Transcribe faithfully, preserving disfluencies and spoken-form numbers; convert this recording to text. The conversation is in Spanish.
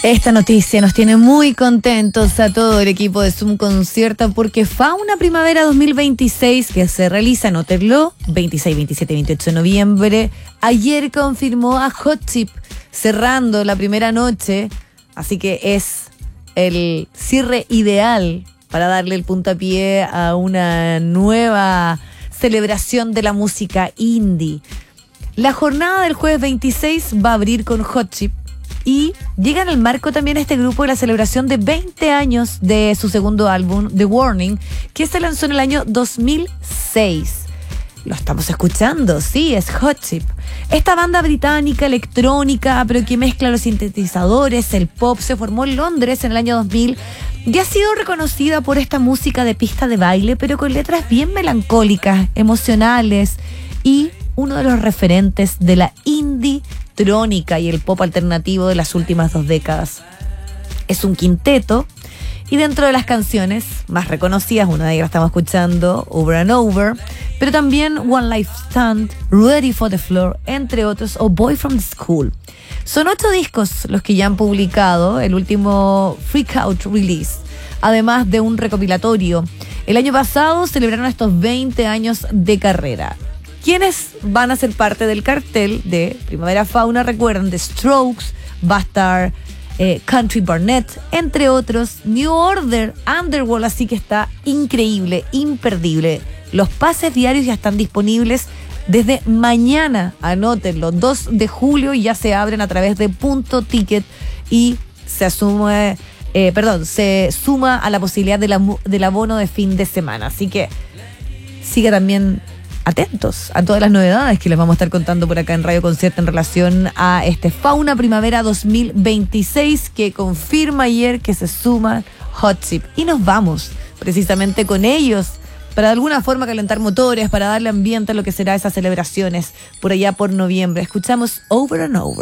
Esta noticia nos tiene muy contentos a todo el equipo de Zoom Concierto porque Fauna Primavera dos mil veintiséis, que se realiza, anótenlo, veintiséis, veintisiete y veintiocho de noviembre, ayer confirmó a Hot Chip cerrando la primera noche, así que es el cierre ideal para darle el puntapié a una nueva celebración de la música indie. La jornada del jueves veintiséis va a abrir con Hot Chip y llega en el marco también este grupo de la celebración de veinte años de su segundo álbum, The Warning, que se lanzó en el año dos mil seis. Lo estamos escuchando, sí, es Hot Chip. Esta banda británica electrónica, pero que mezcla los sintetizadores, el pop, se formó en Londres en el año dos mil y ha sido reconocida por esta música de pista de baile, pero con letras bien melancólicas, emocionales, y uno de los referentes de la indie electrónica y el pop alternativo de las últimas dos décadas. Es un quinteto y dentro de las canciones más reconocidas, una de ellas la estamos escuchando, Over and Over, pero también One Life Stand, Ready for the Floor, entre otros, o Boy from the School. Son ocho discos los que ya han publicado, el último Freak Out Release, además de un recopilatorio. El año pasado celebraron estos veinte años de carrera. ¿Quiénes van a ser parte del cartel de Primavera Fauna? Recuerden, The Strokes, va a estar eh, Country Barnett, entre otros, New Order, Underworld, así que está increíble, imperdible. Los pases diarios ya están disponibles desde mañana, anótenlo, dos de julio, y ya se abren a través de Punto Ticket y se asume, eh, perdón, se suma a la posibilidad de la, del abono de fin de semana. Así que siga también atentos a todas las novedades que les vamos a estar contando por acá en Radio Concierto en relación a este Fauna Primavera dos mil veintiséis, que confirma ayer que se suma Hot Chip. Y nos vamos precisamente con ellos para de alguna forma calentar motores, para darle ambiente a lo que será esas celebraciones por allá por noviembre. Escuchamos Over and Over.